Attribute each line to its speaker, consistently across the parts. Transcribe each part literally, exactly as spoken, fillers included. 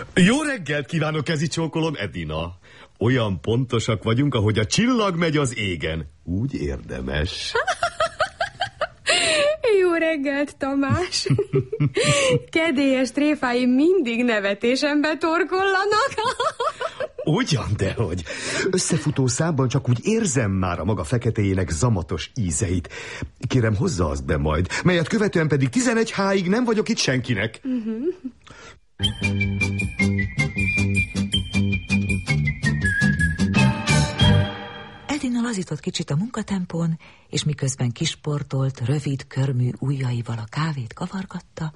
Speaker 1: Jó reggelt kívánok, kezi csókolom, Edina. Olyan pontosak vagyunk, ahogy a csillag megy az égen. Úgy érdemes.
Speaker 2: Jó reggelt, Tamás. Kedélyes tréfáim mindig nevetésembe torkollanak.
Speaker 1: Ugyan, dehogy. Összefutó számban csak úgy érzem már a maga feketéjének zamatos ízeit. Kérem, hozza azt be majd, melyet követően pedig tizenegy háig nem vagyok itt senkinek. Uh-huh.
Speaker 3: Edina lazított kicsit a munkatempón, és miközben kisportolt, rövid körmű ujjaival a kávét kavargatta,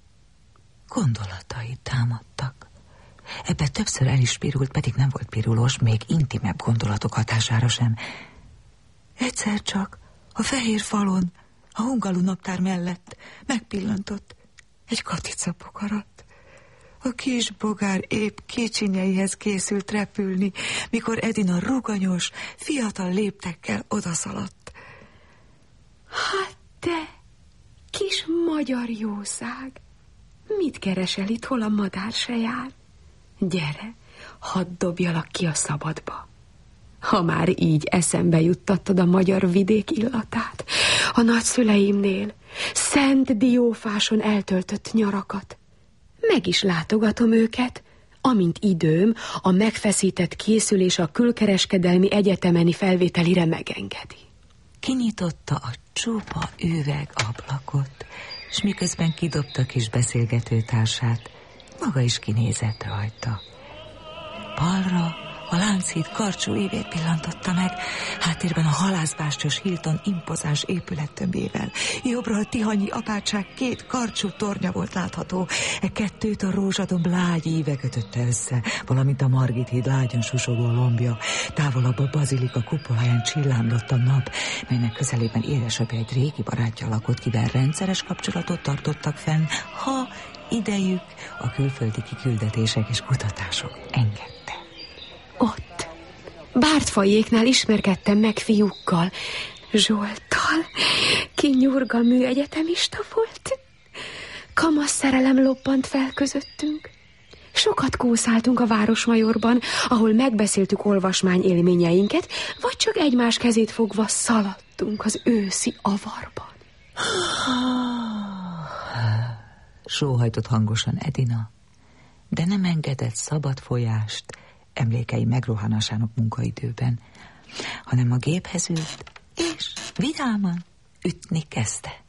Speaker 3: gondolatai támadtak. Ebben többször el is pirult, pedig nem volt pirulós, még intimebb gondolatok hatására sem. Egyszer csak a fehér falon, a Hungalu naptár mellett megpillantott egy katicapokarat. A kis bogár épp kicsinyeihez készült repülni, mikor Edina ruganyos, fiatal léptekkel odaszaladt.
Speaker 2: Hát te, kis magyar jószág, mit keresel itt, hol a madár se jár? Gyere, hadd dobjalak ki a szabadba. Ha már így eszembe juttattad a magyar vidék illatát, a nagyszüleimnél Szent Diófáson eltöltött nyarakat. Meg is látogatom őket, amint időm a megfeszített készülés a külkereskedelmi egyetemeni felvételire megengedi.
Speaker 3: Kinyitotta a csupa üvegablakot, és miközben kidobta kis beszélgetőtársát, maga is kinézett rajta. Balra a Lánchíd karcsú évét pillantotta meg, háttérben a halászbástyos Hilton impozáns épülettömbével. Jobbra a tihanyi apátság két karcsú tornya volt látható. E kettőt a rózsadomb lágy íve kötötte össze, valamint a Margit híd lágyan susogó lombja. Távolabb a bazilika kupoláján csillámlott a nap, melynek közelében édesapja egy régi barátja lakott, kivel rendszeres kapcsolatot tartottak fenn, ha idejük a külföldi kiküldetések és kutatások engedte.
Speaker 2: Ott, Bártfajéknál ismerkedtem meg fiúkkal. Zsolttal, ki nyurga műegyetemista volt. Kamasz szerelem loppant fel közöttünk. Sokat kószáltunk a Városmajorban, ahol megbeszéltük olvasmány élményeinket, vagy csak egymás kezét fogva szaladtunk az őszi avarban.
Speaker 3: Sóhajtott hangosan Edina, de nem engedett szabad folyást emlékei megrohanásának munkaidőben, hanem a géphez ült, és vidáman ütni kezdte.